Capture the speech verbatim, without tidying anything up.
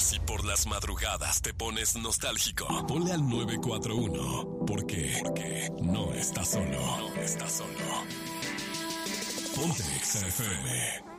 Si por las madrugadas te pones nostálgico, ponle al nueve cuatro uno, porque, porque no estás solo, no estás solo. Ponte Exa F M.